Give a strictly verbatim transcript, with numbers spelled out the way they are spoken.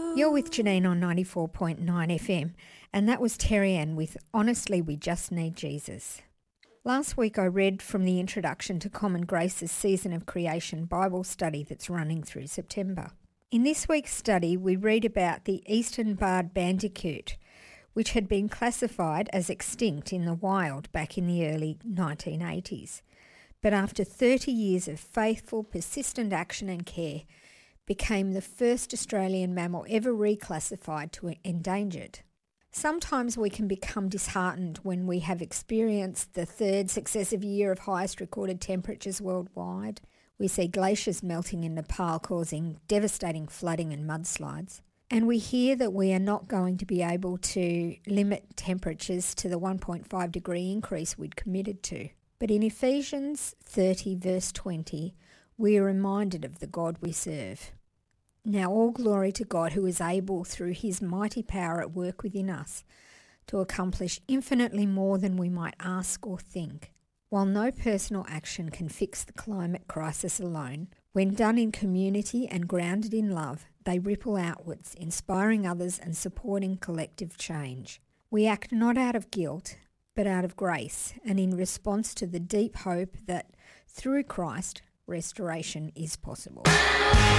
You're with Janine on ninety-four point nine F M, and that was Terry Ann with Honestly We Just Need Jesus. Last week I read from the introduction to Common Grace's Season of Creation Bible study that's running through September. In this week's study we read about the eastern barred bandicoot, which had been classified as extinct in the wild back in the early nineteen eighties. But after thirty years of faithful, persistent action and care, became the first Australian mammal ever reclassified to endangered. Sometimes we can become disheartened when we have experienced the third successive year of highest recorded temperatures worldwide. We see glaciers melting in Nepal causing devastating flooding and mudslides. And we hear that we are not going to be able to limit temperatures to the one point five degree increase we'd committed to. But in Ephesians thirty verse twenty, we are reminded of the God we serve. Now all glory to God who is able through his mighty power at work within us to accomplish infinitely more than we might ask or think. While no personal action can fix the climate crisis alone, when done in community and grounded in love, they ripple outwards, inspiring others and supporting collective change. We act not out of guilt, but out of grace and in response to the deep hope that through Christ, restoration is possible.